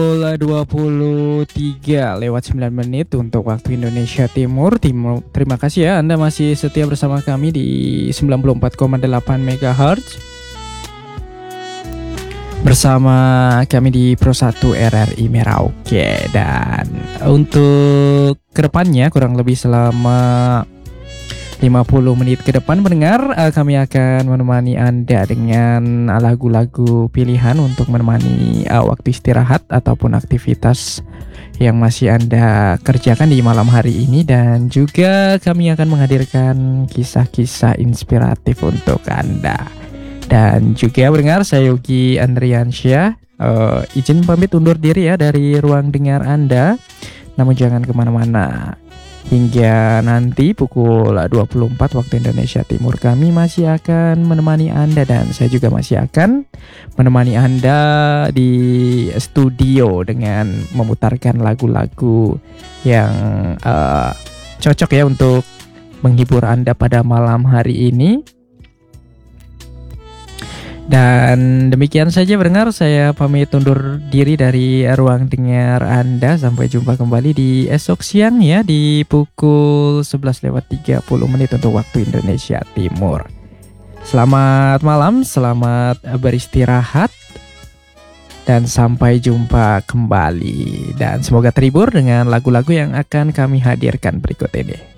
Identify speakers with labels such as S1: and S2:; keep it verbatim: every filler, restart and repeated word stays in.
S1: dua puluh tiga lewat sembilan menit untuk waktu Indonesia Timur. Timur. Terima kasih ya Anda masih setia bersama kami di sembilan puluh empat koma delapan megahertz bersama kami di Pro satu R R I Merauke. Dan untuk kedepannya kurang lebih selama lima puluh menit ke depan pendengar, uh, kami akan menemani Anda dengan lagu-lagu pilihan untuk menemani uh, waktu istirahat ataupun aktivitas yang masih Anda kerjakan di malam hari ini. Dan juga kami akan menghadirkan kisah-kisah inspiratif untuk Anda. Dan juga pendengar, saya Yogi Andriansyah, uh, izin pamit undur diri ya dari ruang dengar Anda. Namun jangan kemana-mana. Hingga nanti pukul dua puluh empat waktu Indonesia Timur kami masih akan menemani Anda. Dan saya juga masih akan menemani Anda di studio dengan memutarkan lagu-lagu yang uh, cocok ya untuk menghibur Anda pada malam hari ini. Dan demikian saja pendengar, saya pamit undur diri dari ruang dengar Anda. Sampai jumpa kembali di esok siang ya di pukul sebelas lewat tiga puluh menit untuk waktu Indonesia Timur. Selamat malam, selamat beristirahat, dan sampai jumpa kembali. Dan semoga terhibur dengan lagu-lagu yang akan kami hadirkan berikut ini.